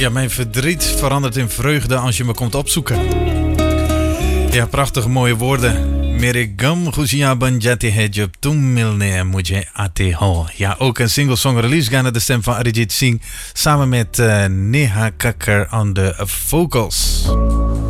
Ja, mijn verdriet verandert in vreugde als je me komt opzoeken. Ja, prachtige mooie woorden. Mere gam khushiyan ban jati hai jab tum milne mujhe aate ho. Ja, ook een single song release gaan naar de stem van Arijit Singh samen met Neha Kakkar aan de vocals.